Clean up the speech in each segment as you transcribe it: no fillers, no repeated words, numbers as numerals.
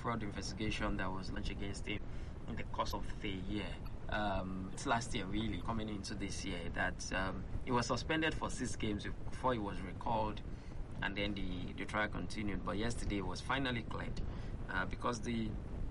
fraud investigation that was launched against him in the course of the year. It's last year, really, coming into this year, that he was suspended for 6 games before he was recalled, and then the trial continued. But yesterday was finally cleared because the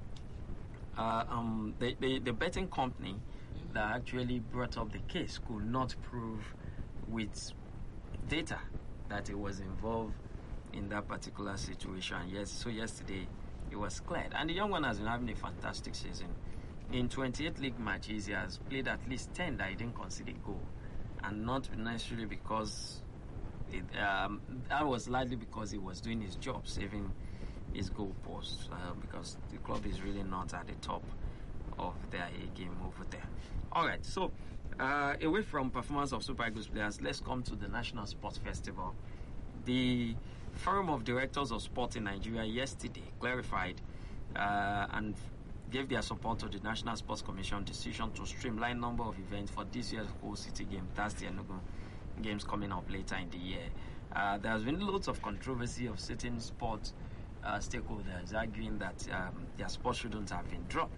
betting company that actually brought up the case could not prove with data that he was involved in that particular situation. Yes, so yesterday it was cleared, and the young one has been having a fantastic season. In 28 league matches, he has played at least 10 that he didn't concede a goal, and not necessarily because that was largely because he was doing his job, saving his goal posts, because the club is really not at the top of their A game over there. All right, so away from performance of Super Eagles players, let's come to the National Sports Festival. The Forum of Directors of Sport in Nigeria yesterday clarified and gave their support to the National Sports Commission decision to streamline number of events for this year's Whole City Game. That's the Enugu Games coming up later in the year. There has been loads of controversy of certain sports stakeholders arguing that their sport shouldn't have been dropped.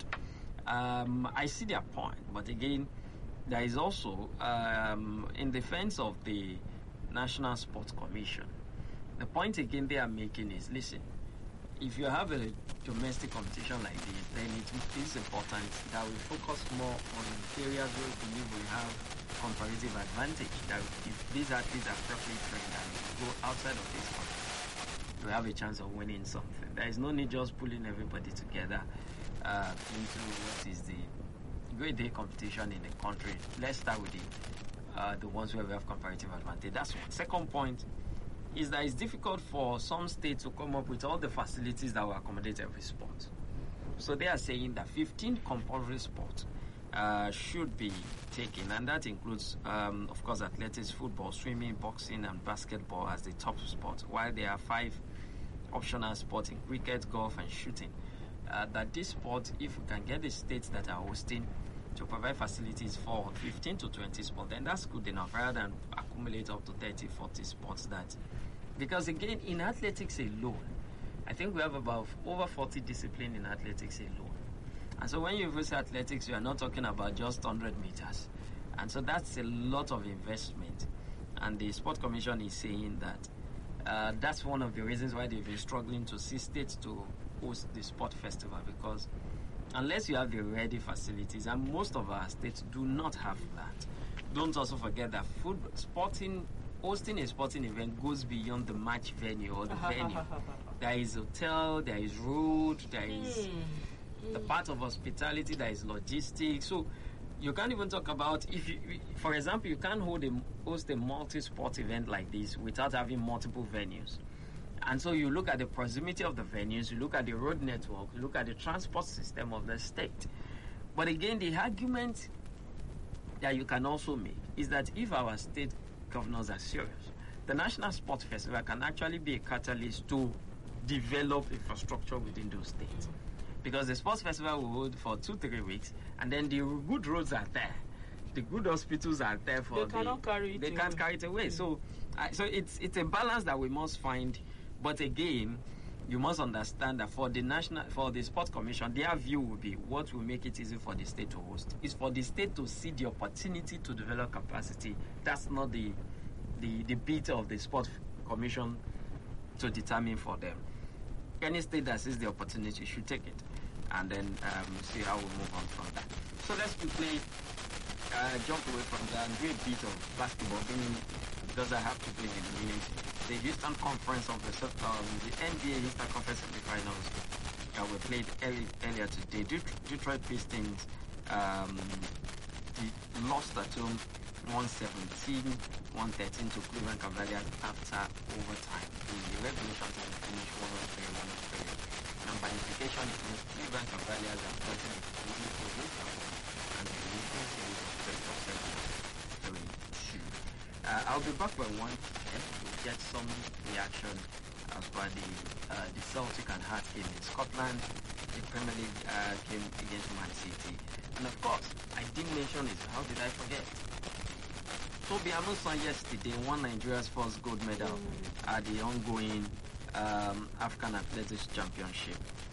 I see their point, but again, there is also, in defense of the National Sports Commission, the point again they are making is, listen, if you have a domestic competition like this, then it is important that we focus more on areas where we believe we have comparative advantage. That if these athletes are properly trained and go outside of this country, we have a chance of winning something. There is no need just pulling everybody together into what is the great day competition in the country. Let's start with the ones where we have comparative advantage. That's one. Second point is that it's difficult for some states to come up with all the facilities that will accommodate every sport. So they are saying that 15 compulsory sports should be taken, and that includes, of course, athletics, football, swimming, boxing, and basketball as the top sports, while there are 5 optional sports in cricket, golf, and shooting. That this sport, if we can get the states that are hosting to provide facilities for 15 to 20 sports, then that's good enough, rather than accumulate up to 30, 40 sports. Because again, in athletics alone, I think we have about over 40 disciplines in athletics alone. And so when you use athletics, you are not talking about just 100 meters. And so that's a lot of investment. And the Sport Commission is saying that that's one of the reasons why they've been struggling to see states to host the sport festival, because unless you have the ready facilities, and most of our states do not have that. Don't also forget that hosting a sporting event goes beyond the match venue or the venue. There is hotel, there is road, there is the part of hospitality, there is logistics. So you can't even talk about, if you, for example, you can't host a multi-sport event like this without having multiple venues. And so you look at the proximity of the venues, you look at the road network, you look at the transport system of the state. But again, the argument that you can also make is that if our state governors are serious, the National Sports Festival can actually be a catalyst to develop infrastructure within those states. Because the sports festival will hold for 2-3 weeks, and then the good roads are there. The good hospitals are there for they can't carry it away. So it's a balance that we must find. But again, you must understand that for the Sports Commission, their view will be what will make it easy for the state to host is for the state to see the opportunity to develop capacity. That's not the bit of the Sports Commission to determine for them. Any state that sees the opportunity should take it, and then see how we move on from that. So let's quickly jump away from that and do a bit of basketball, because I have to do it in a minute. The Houston Conference of the NBA Houston Conference semifinals were played earlier today. Detroit Pistons lost at home 117-113 to Cleveland Cavaliers after overtime. The regulation time finished 103. And by implication, it means Cleveland Cavaliers are currently in the position, and the Houston series of 3-2. I'll be back by 1 p.m. to get some reaction as per the Celtic and Hearts game in Scotland. The Premier League game against Man City. And of course, I did mention it. How did I forget? Toby Amusan yesterday won Nigeria's first gold medal at the ongoing African Athletics Championship.